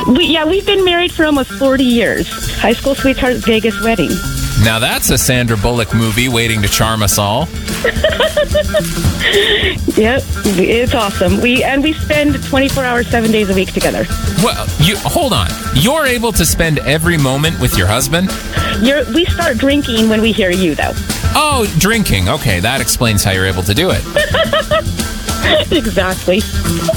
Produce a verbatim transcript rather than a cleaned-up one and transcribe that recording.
We, yeah, we've been married for almost forty years. High school sweetheart, Vegas wedding. Now that's a Sandra Bullock movie waiting to charm us all. Yep, it's awesome. We and we spend twenty-four hours, seven days a week together. Well, you hold on. You're able to spend every moment with your husband? You're, we start drinking when we hear you, though. Oh, drinking. Okay, that explains how you're able to do it. Exactly.